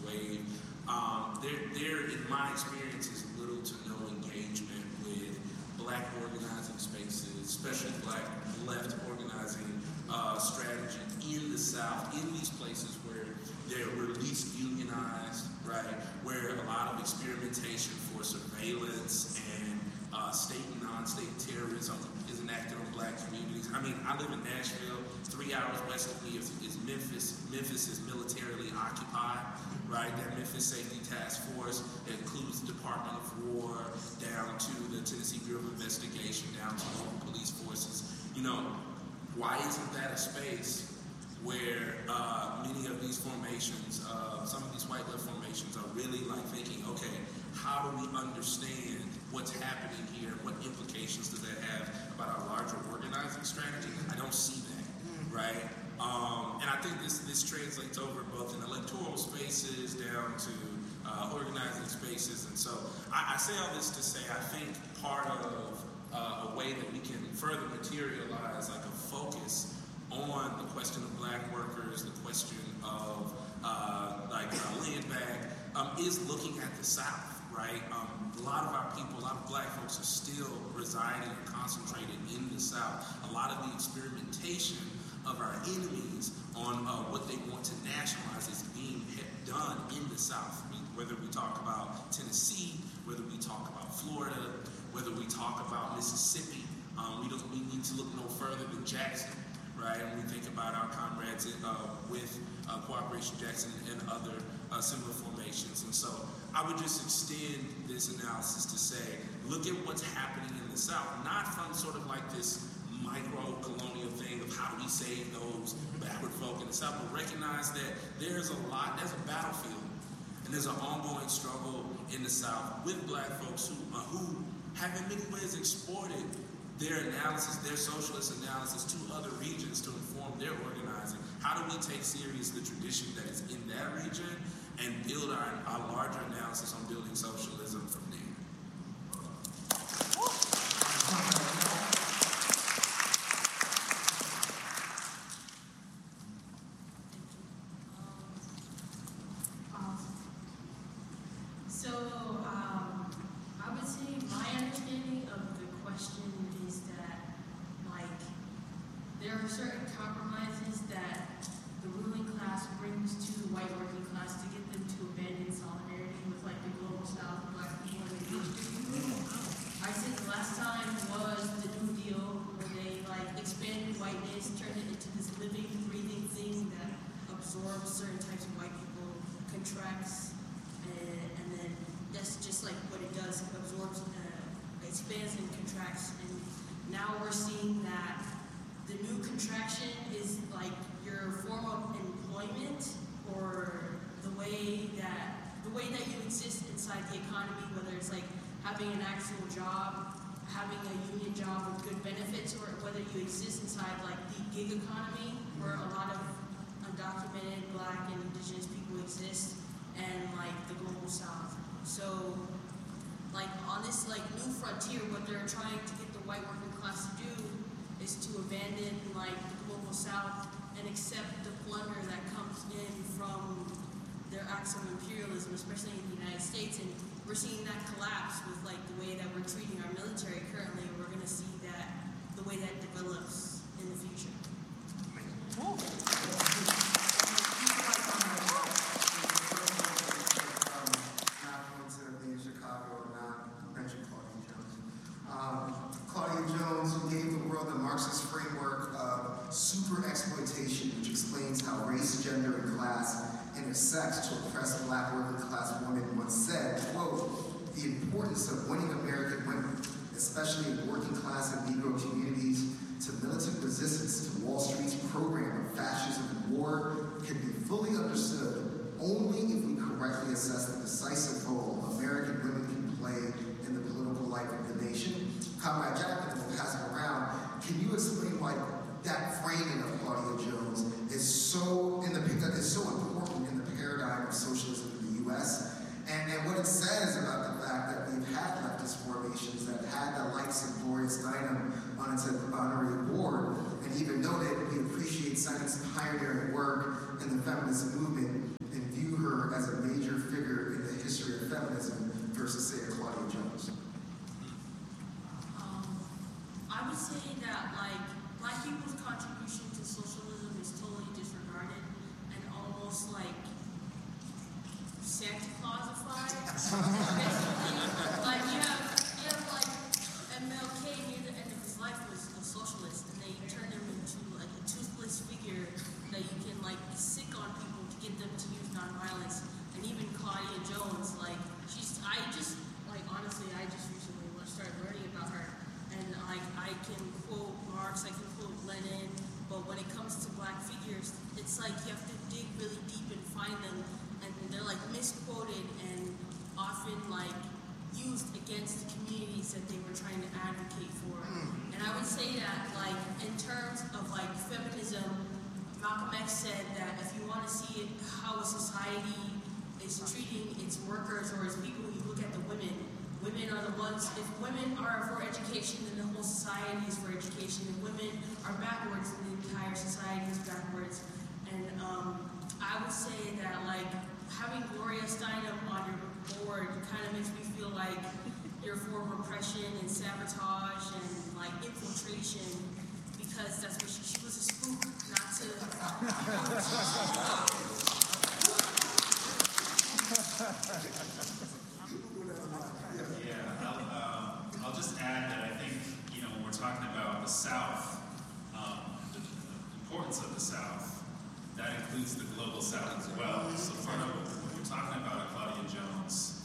wave. There, in my experience, is little to no engagement with Black organizing spaces, especially Black left organizing strategy in the South, in these places where they're least unionized, right? Where a lot of experimentation for surveillance and state and non-state terrorism is enacted on Black communities. I mean, I live in Nashville. 3 hours west of me is Memphis. Memphis is militarily occupied, right? That Memphis Safety Task Force includes the Department of War, down to the Tennessee Bureau of Investigation, down to local police forces. You know, why isn't that a space where many of these formations, some of these white left formations are really like thinking, okay, how do we understand what's happening here? What implications does that have about our larger organizing strategy? I don't see that, right? And I think this translates over both in electoral spaces down to organizing spaces. And so I say all this to say I think part of a way that we can further materialize like a focus on the question of Black workers, the question of land back, is looking at the South, right? A lot of our people, a lot of Black folks are still residing and concentrated in the South. A lot of the experimentation of our enemies on what they want to nationalize is being done in the South. I mean, whether we talk about Tennessee, whether we talk about Florida, whether we talk about Mississippi, we need to look no further than Jackson, right? And we think about our comrades with Cooperation Jackson and other similar formations. And so I would just extend this analysis to say, look at what's happening in the South, not from sort of like this micro-colonial thing of how do we save those backward folk in the South, but recognize that there's a battlefield, and there's an ongoing struggle in the South with Black folks who have in many ways exported their analysis, their socialist analysis to other regions to inform their organizing. How do we take serious the tradition that is in that region and build our larger analysis on building socialism from there? I would say my understanding of the question is that, like, there are certain compromises that the ruling class brings to the white working class to get them to abandon solidarity with, like, the global South, Black people, and the redistribution. I think the last time was the New Deal, where they, like, expanded whiteness, turned it into this living, breathing thing that absorbs certain types of white people, contracts, and then that's just like what it does. It absorbs, expands and contracts. And now we're seeing that the new contraction is like your form of employment, or the way that you exist inside the economy, whether it's like having an actual job, having a union job with good benefits, or whether you exist inside like the gig economy, where a lot of undocumented Black and Indigenous people exist, and like the global South. So, like on this like new frontier, what they're trying to get the white working class to do is to abandon like the global South and accept the plunder that comes in from their acts of imperialism, especially in the United States. And we're seeing that collapse with like the way that we're treating our military currently. We're going to see that the way that develops in the future. Claudia Jones, who gave the world the Marxist framework of super exploitation, which explains how race, gender, and class intersect to oppress Black working class women, once said, quote, the importance of winning American women, especially in working class and Negro communities, to militant resistance to Wall Street's program of fascism and war can be fully understood only if we correctly assess the decisive role American women can play in the political life of the nation. Comrade Jackman, will pass it around. Can you explain why that framing of Claudia Jones is so important in the paradigm of socialism in the U.S. and what it says about the fact that we've had leftist formations that had the likes of Gloria Steinem on its honorary board, and even noted we appreciate Steinem's pioneering work in the feminist movement and view her as a major history of feminism versus, say, a Claudia Jones? I would say that, like, Black people's contribution to socialism is totally disregarded and almost, like, Santa Clausified. Like, you have, like, MLK near the end of his life was a socialist, and they turned him into, like, a toothless figure that you can, like, be sick on people to get them to use nonviolence. And even Claudia Jones, like, honestly, I just recently started learning about her. And, like, I can quote Marx, I can quote Lenin, but when it comes to Black figures, it's like you have to dig really deep and find them, and they're, like, misquoted and often, like, used against the communities that they were trying to advocate for. And I would say that, like, in terms of, like, feminism, Malcolm X said that if you want to see it, how a society is treating its workers or its people, you look at the women. Women are the ones, if women are for education, then the whole society is for education. If women are backwards, then the entire society is backwards. And I would say that, like, having Gloria Steinem on your board kind of makes me feel like you're for repression and sabotage and, like, infiltration, because that's what she was a spook, not to. Yeah, I'll just add that I think, when we're talking about the South, the importance of the South, that includes the global South as well. So part of when we're talking about Claudia Jones,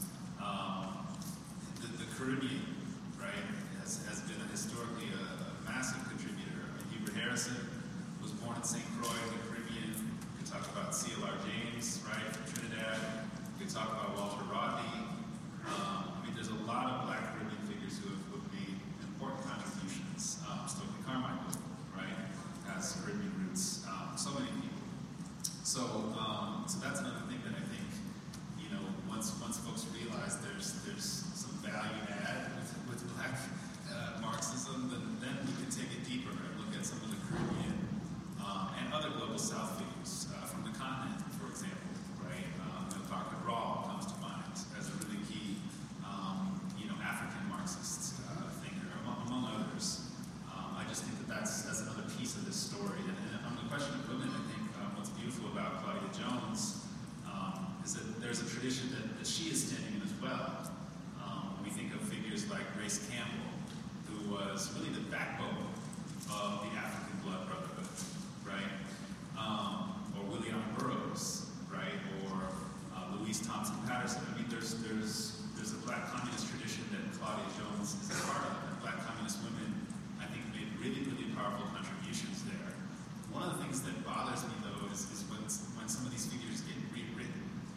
the Caribbean, right, has been historically a massive contributor. I mean, Hubert Harrison was born in St. Croix, the Caribbean. We could talk about C.L.R. James, right, from Trinidad. We could talk about Walter Rodney. There's a lot of Black Caribbean figures who have made important contributions. Stokely Carmichael, right, has Caribbean roots. So many people. So that's another thing that I think, once folks realize there's some value add with Black Marxism, then we can take it deeper and look at some of the Caribbean and other global South figures from the continent, for example, right? Dr. Rawl comes to mind as a really key, African Marxist thinker, among others. I just think that's another piece of this story. And on the question of women, I think what's beautiful about Claudia Jones is that there's a tradition that she is standing in as well. When we think of figures like Grace Campbell, who was really the backbone of the African Blood Brotherhood, right? Or William Burroughs, right? Or Louise Thompson Patterson. I mean, there's a Black communist tradition that Claudia Jones is a part of, and Black communist women, I think, made really, really powerful contributions there. One of the things that bothers me, though, is when some of these figures get rewritten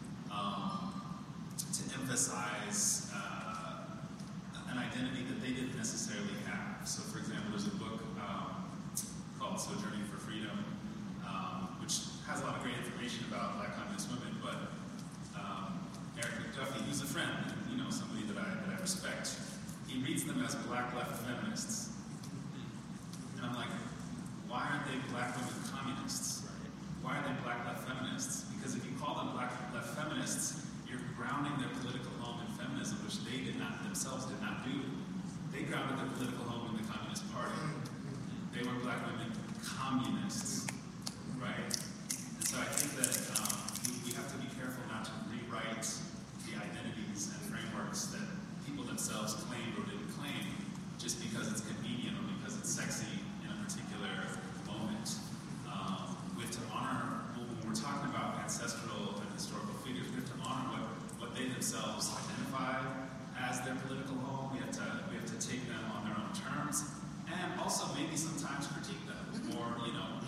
to emphasize an identity that they didn't necessarily have. So, for example, there's a book called Sojourning for Freedom, which has a lot of great information about Black communist women, but Eric McDuffie, who's a friend, somebody that I respect, he reads them as Black left feminists. And I'm like, why aren't they Black women communists? Why are they Black left feminists? Because if you call them Black left feminists, you're grounding their political home in feminism, which they themselves did not do. They grounded their political home in the Communist Party. They were Black women communists, right? And so I think that we have to be careful not to rewrite the identities and frameworks that people themselves claimed or didn't claim just because it's convenient or because it's sexy in a particular moment. We have to honor, when we're talking about ancestral and historical figures, we have to honor what they themselves identify as their political home. We have to take them on their own terms, and also maybe sometimes critique them, or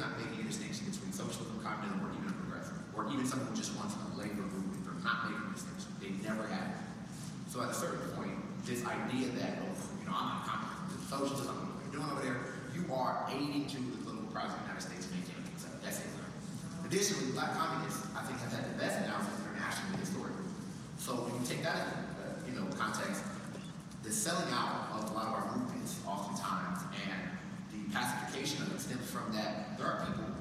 not making a distinction between socialism, communism, or even a progressive, or even someone who just wants a labor movement. They're not making a distinction. They never have. So at a certain point, this idea that, oh, you know, I'm not communist, socialism, what you're doing over there, you are aiding to the political process of the United States maintaining itself. That's it. Additionally, black communists, I think, have had the best analysis internationally, historically. So when you take that into context, the selling out of a lot of our movements, oftentimes, and the pacification of it stems from that. There are people,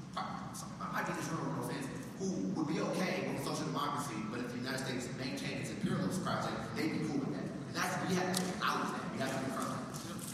I get this room, no offense, who would be okay with social democracy, but if the United States maintained its imperialist project, they'd be cool with that. And that's, we have to acknowledge that. We have to confront that.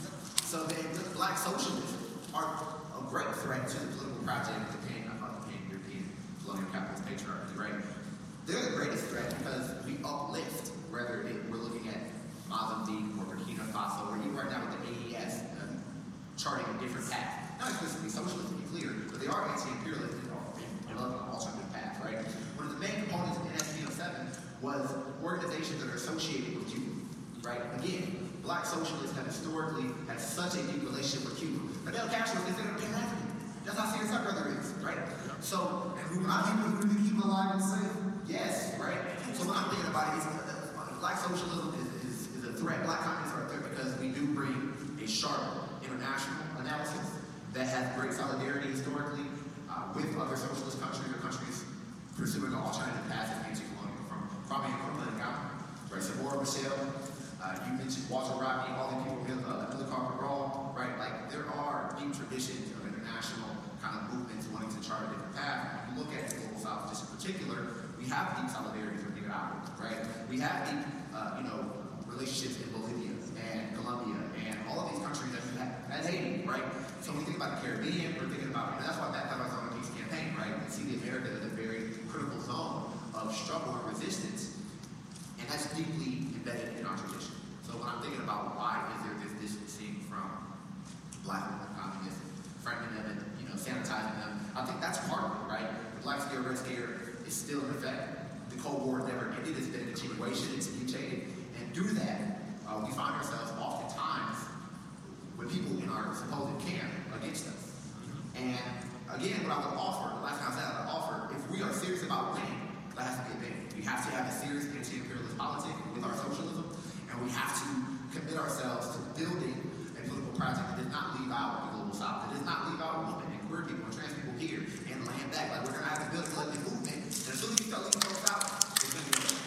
So then, black socialists are a great threat to the political project of the European colonial capitalist patriarchy, right? They're the greatest threat because we uplift, whether we're looking at Mozambique or Burkina Faso, or even right now with the AES charting a different path. Not explicitly socialist, to be clear, but they are anti-imperialist and love an alternative path, right? One of the main components of NSP07 was organizations that are associated with Cuba, right? Again, black socialists have historically had such a deep relationship with Cuba. Fidel Castro is considered a Pan-African. That's how serious our brother is, right? So, And who are people who keep them alive and safe? yes, right? So what I'm thinking about is black socialism is a threat. Black communists are a threat because we do bring a sharp international analysis that has great solidarity historically with other socialist countries or countries pursuing an alternative path as anti-colonial from Kwame Nkrumah and Ghana, right? Samora Machel, you mentioned Walter Rodney, all the people, Amilcar Cabral, right? Like there are deep traditions of international kind of movements wanting to chart a different path. When you look at the Global South just in particular, we have deep solidarity with Nicaragua, right? We have deep, relationships in Bolivia and Colombia and all of these countries that we have, and Haiti, right? So when we think about the Caribbean, we're thinking about, that's why that was on the peace campaign, right? We see the Americas as a very critical zone of struggle and resistance, and that's deeply embedded in our tradition. So when I'm thinking about why is there this distancing from black communists, frightening them and sanitizing them, I think that's part of it, right? The black scare, red scare is still in effect. The Cold War never ended. It's been a continuation. It's mutated. And through that, we find ourselves oftentimes with people in our supposed camp against us. And again, what I would offer, the last time I said I would offer, if we are serious about winning, that has to be a thing. We have to have a serious anti-imperialist politic with our socialism, and we have to commit ourselves to building a political project that does not leave out the Global South, that does not leave out women and queer people and trans people here and land back. Like we're going to have to build a collective movement, and as soon as you start leaving folks out, it's going to be over.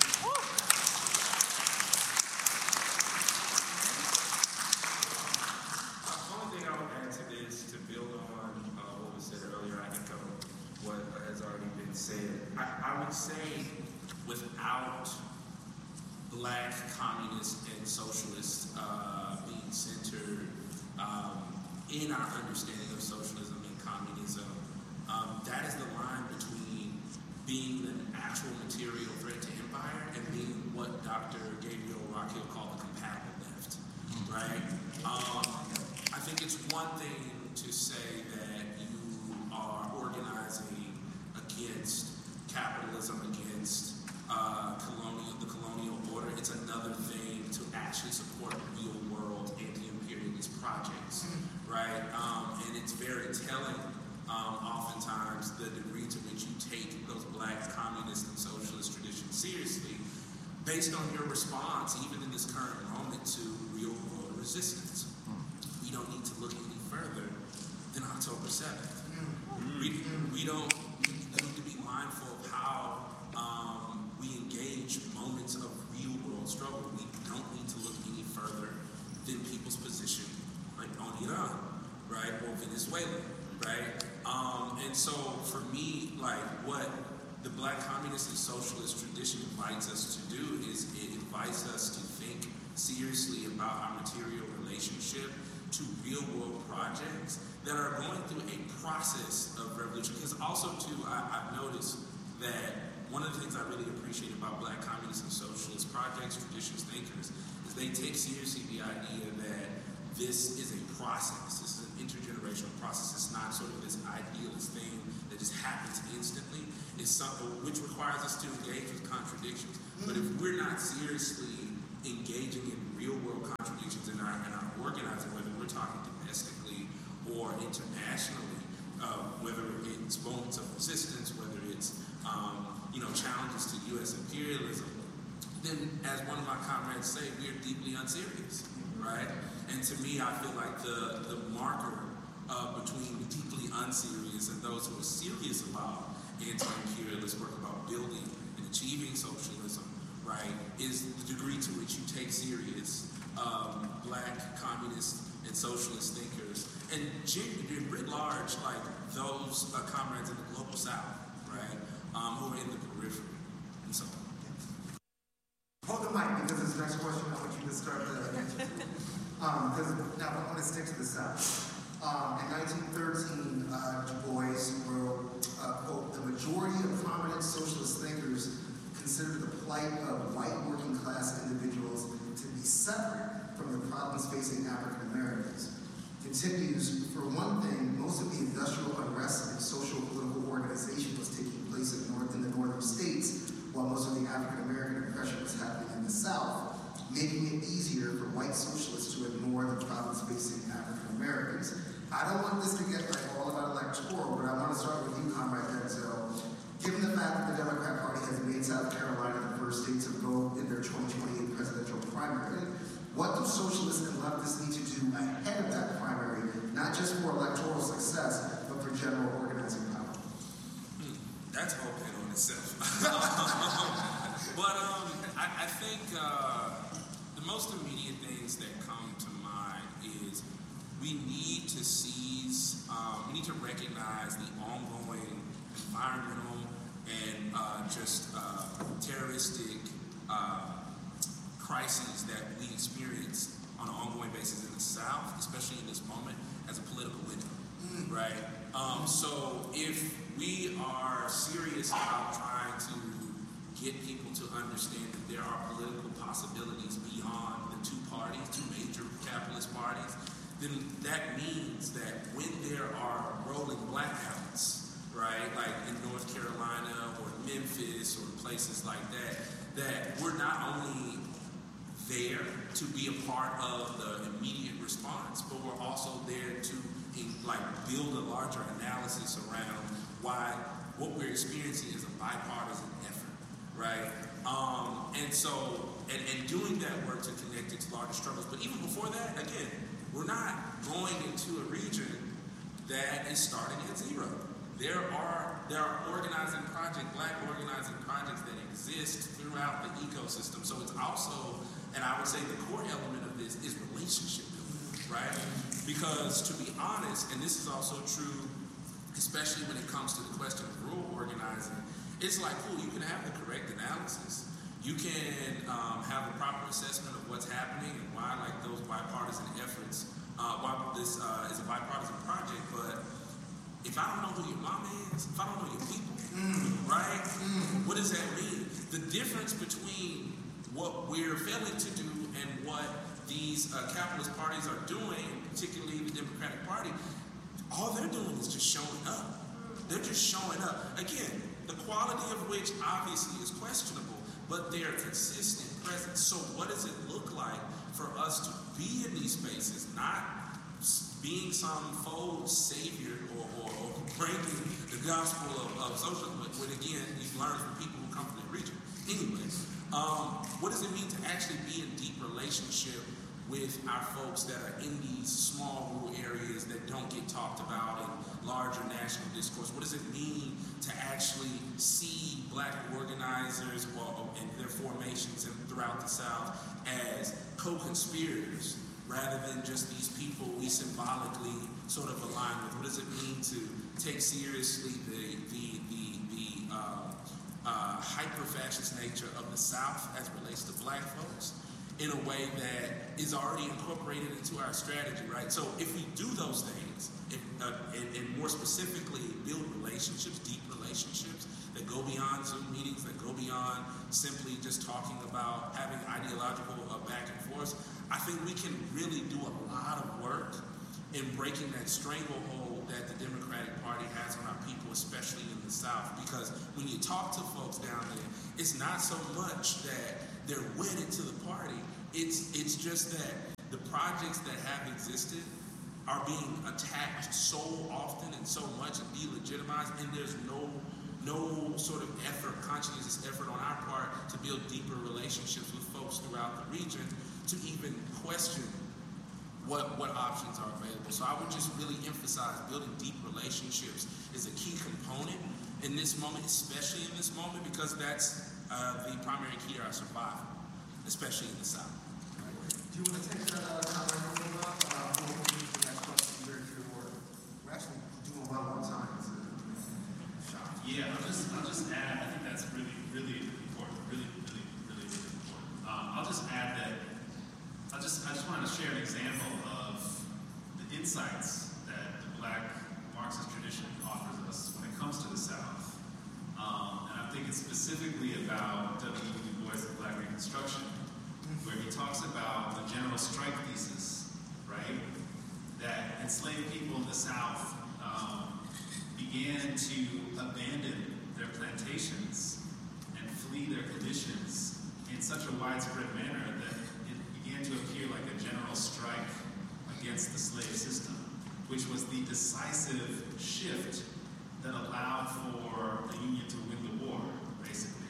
Only thing I would add to this, to build on what was said earlier, I think of what has already been said. I would say without black communists and socialists being centered in our understanding of socialism and communism, that is the line between being an actual material threat to empire and being what Dr. Gabriel Rockhill called the compatible left, right? I think it's one thing to say that you are organizing against capitalism, against the colonial order. It's another thing to actually support real world anti-imperialist projects, right? And it's very telling, oftentimes, the degree to which you take those black communist and socialist traditions seriously based on your response, even in this current moment, to real world resistance. We don't need to look any further than October 7th. We don't need to be mindful of how we engage moments of real world struggle. We don't need to look any further than people's position like on Iran, right, or Venezuela, right? And so for me, like what the black communist and socialist tradition invites us to do is it invites us to think seriously about our material relationship to real world projects that are going through a process of revolution. Because also too, I've noticed that one of the things I really appreciate about black communist and socialist projects, traditions, thinkers, is they take seriously the idea that this is a process. This is an intergenerational process. It's not sort of this idealist thing that just happens instantly. It's something which requires us to engage with contradictions. But if we're not seriously engaging in real world contradictions in our organizing, whether we're talking domestically or internationally, resistance, whether it's challenges to U.S. imperialism, then as one of my comrades say, we're deeply unserious, right? And to me, I feel like the marker between deeply unserious and those who are serious about anti-imperialist work, about building and achieving socialism, right, is the degree to which you take serious Black communist and socialist thinkers, and writ large, like those comrades in the global South, right, who are in the periphery, and so on. Hold the mic, because this next question I want you to start the answer to. Because now I want to stick to the South. In 1913, Du Bois wrote, quote, "The majority of prominent socialist thinkers consider the plight of white working class individuals to be separate from the problems facing African Americans." Continues, "For one thing, most of the industrial unrest and social political organization was taking place in the northern states, while most of the African American oppression was happening in the South, making it easier for white socialists to ignore the problems facing African Americans." I don't want this to get all about electoral, but I want to start with you, Comrade Denzel. Given the fact that the Democrat Party has made South Carolina the first state to vote in their 2028 presidential primary, what do socialists and leftists need to do ahead of that primary, not just for electoral success, but for general organizing power? That's a whole pin on itself. But I think the most immediate things that come to mind is we need to we need to recognize the ongoing environmental and terroristic crises that we experience on an ongoing basis in the South, especially in this moment, as a political window, right? So if we are serious about trying to get people to understand that there are political possibilities beyond the two major capitalist parties, then that means that when there are rolling blackouts, right, like in North Carolina or Memphis or places like that, that we're not only there to be a part of the immediate response, but we're also there to build a larger analysis around why what we're experiencing is a bipartisan effort, right? And so, and doing that work to connect it to larger struggles. But even before that, again, we're not going into a region that is starting at zero. There are organizing projects, Black organizing projects that exist throughout the ecosystem. So it's also, and I would say the core element of this is relationship building, right? Because to be honest, and this is also true, especially when it comes to the question of rural organizing, it's like, cool, you can have the correct analysis. You can have a proper assessment of what's happening and why, those bipartisan efforts, why this is a bipartisan project. But if I don't know who your mama is, if I don't know your people, right? What does that mean? The difference between what we're failing to do and what these capitalist parties are doing, particularly the Democratic Party, all they're doing is just showing up. They're just showing up. Again, the quality of which obviously is questionable, but they're consistent presence. So what does it look like for us to be in these spaces, not being some faux savior or bringing the gospel of socialism, when again, you've learned from people who come from that region. Anyways, what does it mean to actually be in deep relationship with our folks that are in these small rural areas that don't get talked about in larger national discourse? What does it mean to actually see Black organizers and their formations throughout the South as co-conspirators rather than just these people we symbolically sort of align with? What does it mean to take seriously the hyper-fascist nature of the South as it relates to Black folks in a way that is already incorporated into our strategy, right? So if we do those things, and more specifically build relationships, deep relationships that go beyond Zoom meetings, that go beyond simply just talking about having ideological back and forth, I think we can really do a lot of work in breaking that stranglehold that the Democratic Party has on our people, especially in the South. Because when you talk to folks down there, it's not so much that they're wedded to the party. It's just that the projects that have existed are being attacked so often and so much and delegitimized, and there's no sort of effort, conscientious effort on our part to build deeper relationships with folks throughout the region to even question what options are available. So I would just really emphasize building deep relationships is a key component in this moment, especially in this moment, because that's the primary key to our survival, especially in the South. Do you want to take that comment up? We'll move to the next question. Very good work. We're actually doing well on time. Yeah, I'll just add, I think that's really, really important, really important. I'll just add that, I just wanted to share an example of the insights that the Black Marxist tradition offers us when it comes to the South. And I'm thinking specifically about W. Du Bois' Black Reconstruction, where he talks about the general strike thesis, right? That enslaved people in the South began to abandon their plantations and flee their conditions in such a widespread manner that it began to appear like a general strike against the slave system, which was the decisive shift that allowed for the Union to win the war, basically.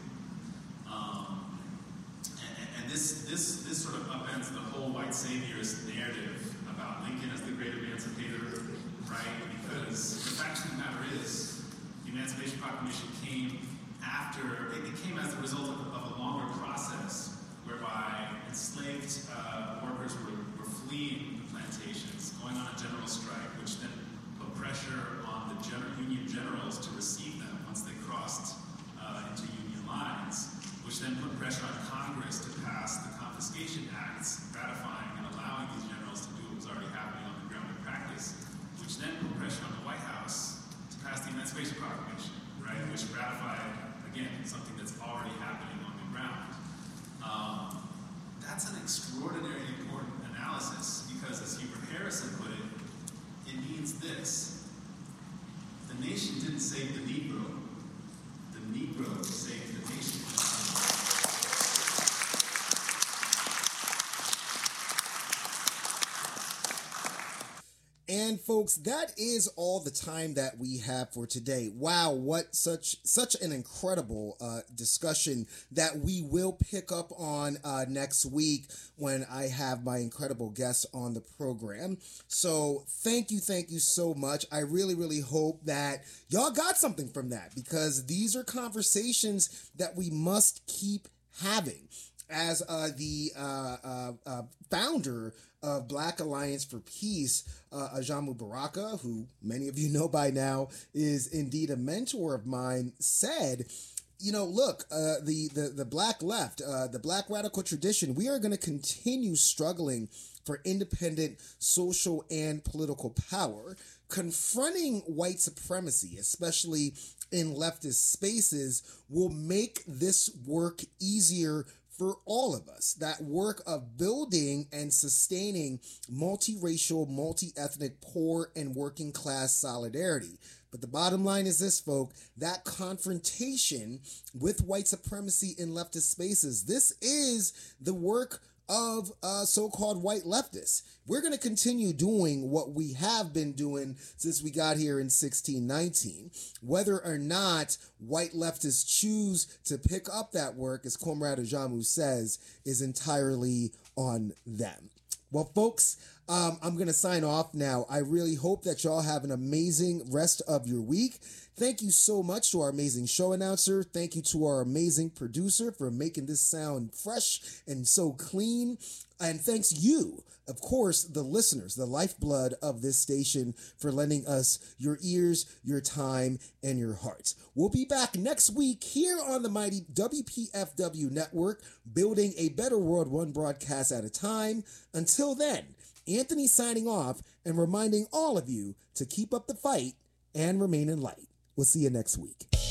And this sort of upends the whole white saviorist narrative about Lincoln as the great emancipator, right? Because the fact of the matter is, the Emancipation Proclamation came after, it came as a result of a longer process whereby enslaved workers were fleeing the plantations, going on a general strike, which then put pressure on the Union generals to receive them once they crossed into Union lines, which then put pressure on Congress to pass the Confiscation Acts, ratifying and allowing these generals to do what was already happening on the ground in practice, which then put pressure on the White House to pass the Emancipation Proclamation, right, which ratified, again, something that's already happening on the ground. That's an extraordinarily important analysis because, as Hubert Harrison put it, it means this: the nation didn't save the Negro saved the nation. And folks, that is all the time that we have for today. Wow, what such an incredible discussion that we will pick up on next week when I have my incredible guests on the program. So thank you so much. I really hope that y'all got something from that, because these are conversations that we must keep having. As the founder of Black Alliance for Peace, Ajamu Baraka, who many of you know by now is indeed a mentor of mine, said, you know, look, the Black left, the Black radical tradition, we are going to continue struggling for independent social and political power. Confronting white supremacy, especially in leftist spaces, will make this work easier for all of us. That work of building and sustaining multiracial, multi-ethnic, poor, and working class solidarity. But the bottom line is this, folk, that confrontation with white supremacy in leftist spaces, this is the work of so-called white leftists. We're going to continue doing what we have been doing since we got here in 1619. Whether or not white leftists choose to pick up that work, as Comrade Ajamu says, is entirely on them. Well, folks, I'm going to sign off now. I really hope that y'all have an amazing rest of your week. Thank you so much to our amazing show announcer. Thank you to our amazing producer for making this sound fresh and so clean. And thanks you, of course, the listeners, the lifeblood of this station, for lending us your ears, your time, and your hearts. We'll be back next week here on the mighty WPFW network, building a better world one broadcast at a time. Until then, Anthony signing off and reminding all of you to keep up the fight and remain in light. We'll see you next week.